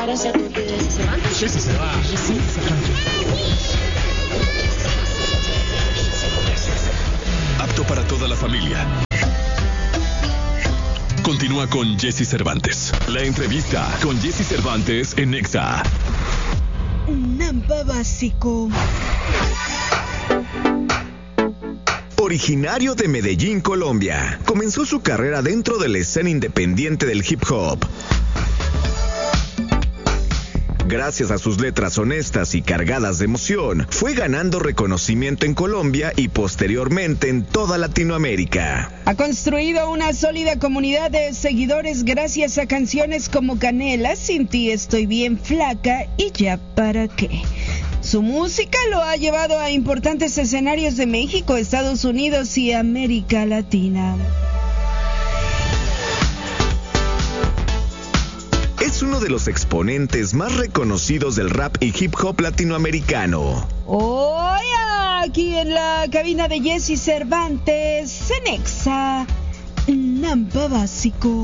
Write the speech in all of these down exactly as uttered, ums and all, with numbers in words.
Gracias porque se van. Jessy se va. Jessy se va. Apto para toda la familia. Continúa con Jessy Cervantes. La entrevista con Jessy Cervantes en Nexa. Nampa Básico. Originario de Medellín, Colombia, comenzó su carrera dentro de la escena independiente del hip hop. Gracias a sus letras honestas y cargadas de emoción, fue ganando reconocimiento en Colombia y posteriormente en toda Latinoamérica. Ha construido una sólida comunidad de seguidores gracias a canciones como Canela, Sin ti estoy bien flaca y Ya para qué. Su música lo ha llevado a importantes escenarios de México, Estados Unidos y América Latina. Es uno de los exponentes más reconocidos del rap y hip hop latinoamericano. Hoy aquí en la cabina de Jessy Cervantes, en Nexa, Nampa Básico.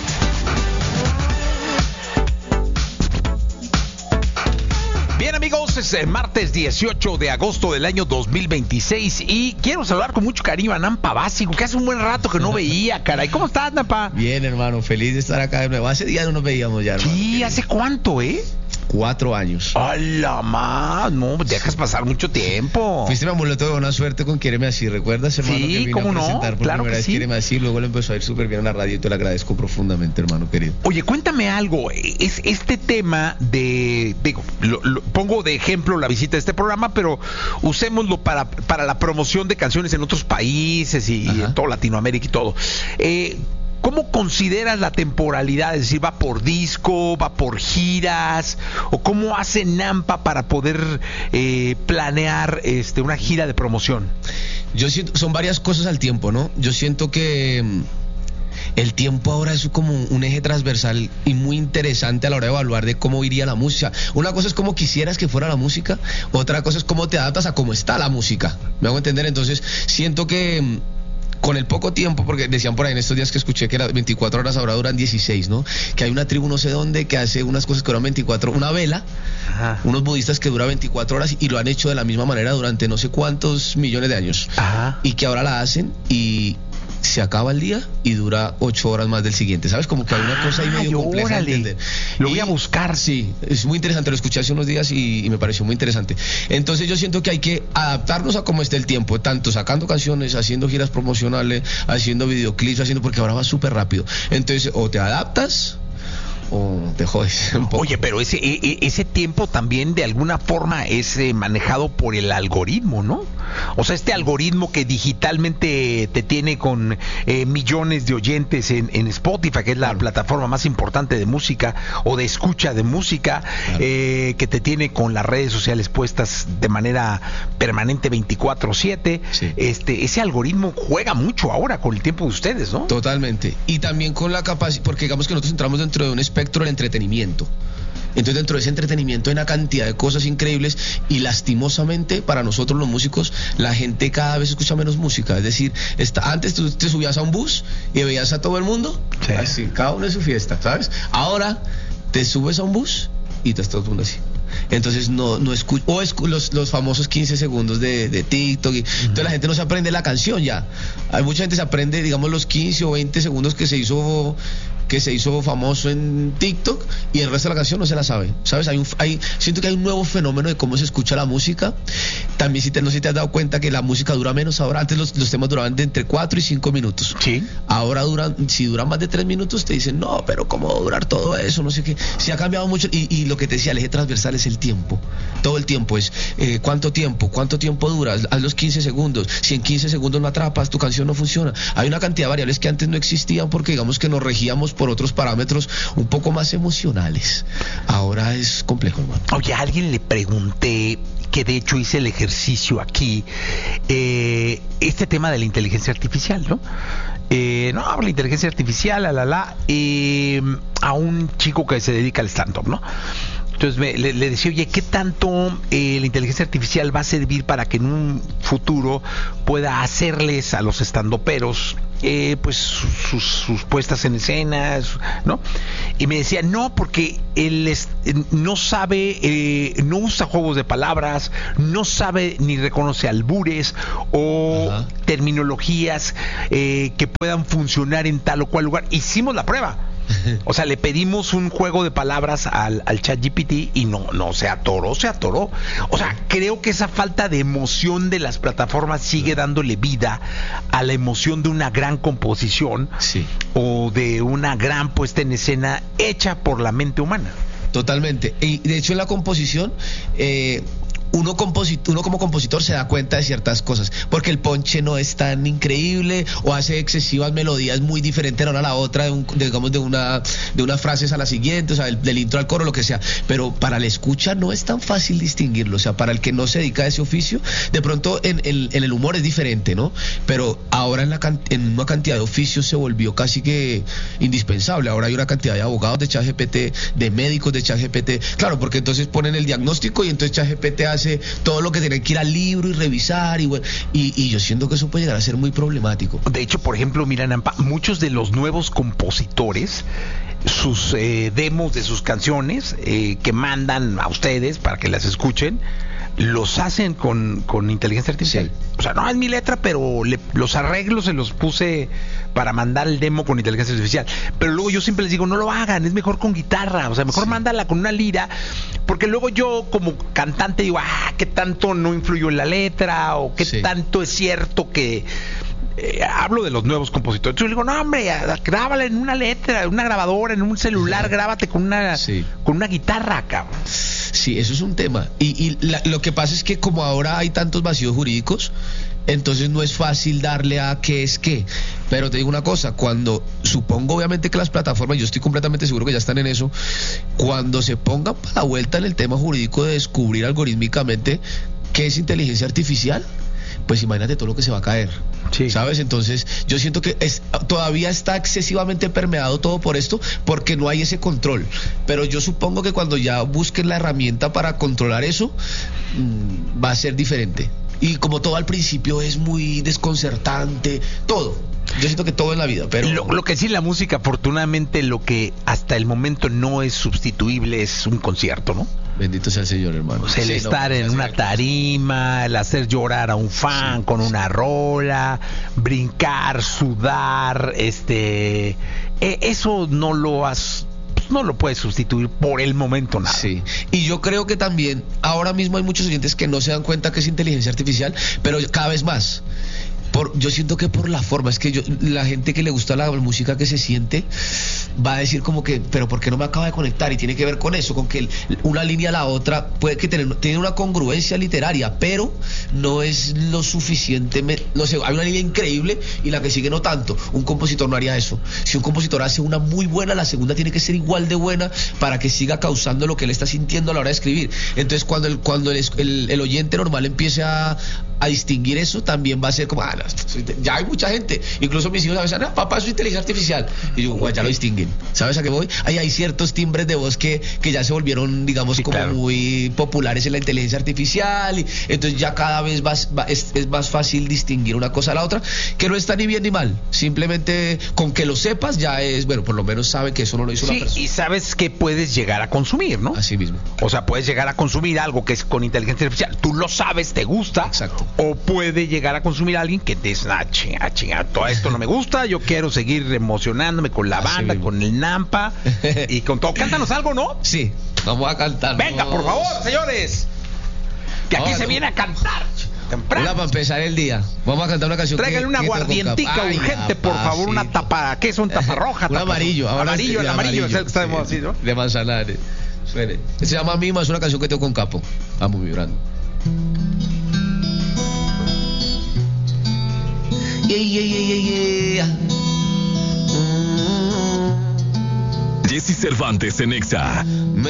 Bien, amigos, es el martes dieciocho de agosto del año dos mil veintiséis y quiero saludar con mucho cariño a Nampa Básico, que hace un buen rato que no veía, caray. ¿Cómo estás, Nampa? Bien, hermano, feliz de estar acá de nuevo. Hace días no nos veíamos ya, hermano. Sí, ¿hace cuánto, eh? Cuatro años. ¡Hala, más! No, dejas pasar mucho tiempo. Fuiste mi amuleto de buena suerte con Quiéreme Así, ¿recuerdas, hermano? Sí, que vine ¿cómo a no? presentar por Claro primera que vez sí. Quiéreme Así, luego le empezó a ir súper bien en la radio y te lo agradezco profundamente, hermano querido. Oye, cuéntame algo. Es este tema de, digo, lo, lo, pongo de ejemplo la visita de este programa, pero usémoslo para, para la promoción de canciones en otros países y, y en toda Latinoamérica y todo. Eh, ¿Cómo consideras la temporalidad? Es decir, ¿va por disco, va por giras? ¿O cómo hace Nampa para poder eh, planear este, una gira de promoción? Yo siento, son varias cosas al tiempo, ¿no? Yo siento que el tiempo ahora es como un eje transversal y muy interesante a la hora de evaluar de cómo iría la música. Una cosa es cómo quisieras que fuera la música, otra cosa es cómo te adaptas a cómo está la música. ¿Me hago entender? Entonces, siento que con el poco tiempo, porque decían por ahí en estos días que escuché que las veinticuatro horas ahora duran dieciséis, ¿no? Que hay una tribu no sé dónde que hace unas cosas que duran veinticuatro, una vela, Ajá. unos budistas que dura veinticuatro horas y lo han hecho de la misma manera durante no sé cuántos millones de años. Ajá. Y que ahora la hacen y se acaba el día y dura ocho horas más del siguiente, ¿sabes? Como que hay una cosa ahí medio Ay, compleja de entender. Lo voy y, a buscar. Sí, es muy interesante, lo escuché hace unos días y, y me pareció muy interesante. Entonces yo siento que hay que adaptarnos a cómo esté el tiempo, tanto sacando canciones, haciendo giras promocionales, haciendo videoclips, haciendo, porque ahora va súper rápido. Entonces, o te adaptas o te jodes un poco. Oye, pero ese ese tiempo también de alguna forma es eh, manejado por el algoritmo, ¿no? O sea, este algoritmo que digitalmente te tiene con eh, millones de oyentes en, en Spotify, que es la claro. plataforma más importante de música o de escucha de música, claro. eh, que te tiene con las redes sociales puestas de manera permanente veinticuatro siete. Sí. Este, ese algoritmo juega mucho ahora con el tiempo de ustedes, ¿no? Totalmente. Y también con la capacidad, porque digamos que nosotros entramos dentro de un espectro del entretenimiento. Entonces dentro de ese entretenimiento hay una cantidad de cosas increíbles y lastimosamente para nosotros los músicos la gente cada vez escucha menos música. Es decir, está, antes tú te subías a un bus y veías a todo el mundo, sí. así, cada uno en su fiesta, ¿sabes? Ahora te subes a un bus y te está todo el mundo así. Entonces no no escucho o escu los, los famosos quince segundos de, de TikTok y, uh-huh. entonces la gente no se aprende la canción ya. Hay mucha gente se aprende, digamos, los quince o veinte segundos que se hizo que se hizo famoso en TikTok y el resto de la canción no se la sabe, ¿sabes? Hay un, hay, siento que hay un nuevo fenómeno de cómo se escucha la música. También si te, no sé si te has dado cuenta que la música dura menos ahora. Antes los, los temas duraban de entre cuatro y cinco minutos. Sí. Ahora duran, si duran más de tres minutos te dicen, no, pero ¿cómo va a durar todo eso? No sé qué. Se ha cambiado mucho y, y lo que te decía, el eje transversal es el tiempo. Todo el tiempo es, eh, ¿cuánto tiempo? ¿Cuánto tiempo dura? Haz los quince segundos. Si en quince segundos no atrapas, tu canción no funciona. Hay una cantidad de variables que antes no existían porque digamos que nos regíamos por otros parámetros un poco más emocionales. Ahora es complejo, hermano. Oye, a alguien le pregunté, que de hecho hice el ejercicio aquí, eh, este tema de la inteligencia artificial, ¿no? Eh, no, la inteligencia artificial, la, la, la, eh, a un chico que se dedica al stand-up, ¿no? Entonces me, le, le decía, oye, ¿qué tanto eh, la inteligencia artificial va a servir para que en un futuro pueda hacerles a los estandoperos eh, pues sus, sus puestas en escenas, ¿no? Y me decía, no, porque él es, no sabe, eh, no usa juegos de palabras, no sabe ni reconoce albures o Ajá. terminologías eh, que puedan funcionar en tal o cual lugar. Hicimos la prueba. O sea, le pedimos un juego de palabras al, al ChatGPT y no, no se atoró, se atoró. O sea, creo que esa falta de emoción de las plataformas sigue dándole vida a la emoción de una gran composición sí. o de una gran puesta en escena hecha por la mente humana. Totalmente. Y de hecho en la composición... Eh... Uno, composit- uno como compositor se da cuenta de ciertas cosas, porque el ponche no es tan increíble o hace excesivas melodías muy diferentes una a la otra, de un, de, digamos de una de unas frases a la siguiente, o sea, del, del intro al coro, lo que sea, pero para la escucha no es tan fácil distinguirlo, o sea, para el que no se dedica a ese oficio, de pronto en, en, en el humor es diferente, ¿no? Pero ahora en, la can- en una cantidad de oficios se volvió casi que indispensable, ahora hay una cantidad de abogados de ChatGPT, de médicos de ChatGPT, claro, porque entonces ponen el diagnóstico y entonces ChatGPT hace todo lo que tienen que ir al libro y revisar y, bueno, y, y yo siento que eso puede llegar a ser muy problemático. De hecho, por ejemplo, mira, Nampa, muchos de los nuevos compositores, sus eh, demos de sus canciones eh, que mandan a ustedes para que las escuchen, los hacen con, con inteligencia artificial. Sí. O sea, no es mi letra, pero le, los arreglos se los puse para mandar el demo con inteligencia artificial. Pero luego yo siempre les digo, no lo hagan, es mejor con guitarra. O sea, mejor sí. mándala con una lira. Porque luego yo como cantante digo, ah, qué tanto no influyó en la letra, o qué sí. tanto es cierto que... Eh, hablo de los nuevos compositores. Yo le digo, no, hombre, grábala en una letra, en una grabadora, en un celular, grábate con una sí. con una guitarra, cabrón. Sí, eso es un tema. Y, y la, lo que pasa es que como ahora hay tantos vacíos jurídicos, entonces no es fácil darle a qué es qué. Pero te digo una cosa, cuando supongo obviamente que las plataformas, yo estoy completamente seguro que ya están en eso, cuando se pongan para la vuelta en el tema jurídico de descubrir algorítmicamente qué es inteligencia artificial, pues imagínate todo lo que se va a caer. Sí. ¿Sabes? Entonces yo siento que es, todavía está excesivamente permeado todo por esto porque no hay ese control, pero yo supongo que cuando ya busquen la herramienta para controlar eso mmm, va a ser diferente. Y como todo al principio es muy desconcertante, todo. Yo siento que todo en la vida, pero... Lo, lo que sí, la música, afortunadamente, lo que hasta el momento no es sustituible es un concierto, ¿no? Bendito sea el Señor, hermano. O sea, el sí, estar no, en una tarima, el hacer llorar a un fan sí, con sí. una rola, brincar, sudar, este... Eh, eso no lo has... no lo puedes sustituir por el momento nada. Sí, y yo creo que también ahora mismo hay muchos oyentes que no se dan cuenta que es inteligencia artificial, pero cada vez más. Por, yo siento que por la forma, es que yo, la gente que le gusta la música que se siente va a decir como que, pero ¿por qué no me acaba de conectar? Y tiene que ver con eso, con que el, una línea a la otra puede que tener, tiene una congruencia literaria, pero no es lo suficiente, no sé, hay una línea increíble y la que sigue no tanto. Un compositor no haría eso. Si un compositor hace una muy buena, la segunda tiene que ser igual de buena para que siga causando lo que él está sintiendo a la hora de escribir. Entonces cuando el, cuando el, el, el oyente normal empiece a, a distinguir eso, también va a ser como, ah, no, ya hay mucha gente, incluso mis hijos a veces, ah, papá, soy inteligencia artificial, y yo, bueno, ya lo distinguen. ¿Sabes a qué voy? Ahí hay ciertos timbres de voz que, que ya se volvieron, digamos, sí, como claro. muy populares en la inteligencia artificial, y entonces ya cada vez más, va, es, es más fácil distinguir una cosa a la otra, que no está ni bien ni mal, simplemente con que lo sepas ya es, bueno, por lo menos sabe que eso no lo hizo sí, una persona. Y sabes que puedes llegar a consumir, ¿no? Así mismo. O sea, puedes llegar a consumir algo que es con inteligencia artificial, tú lo sabes, te gusta. Exacto. O puede llegar a consumir a alguien que te dice, ah, chinga, chinga, todo esto no me gusta, yo quiero seguir emocionándome con la Así banda, mismo. Con el Nampa y con todo. Cántanos algo, ¿no? Sí, vamos a cantar. Venga, por favor, señores. Que aquí Ahora, se viene a cantar. Temprano. Hola, para empezar el día. Vamos a cantar una canción. Tráiganle una aguardientica urgente, por favor, una tapa. ¿Qué es un tapa roja? Un amarillo. Ahora amarillo, el amarillo, es el que está de moda así, ¿no? De Manzanares. Suene. Se llama Mima, es una canción que tengo con Capo. Vamos vibrando. Yeah, yeah, yeah, yeah, yeah. Jesse Cervantes en Exa.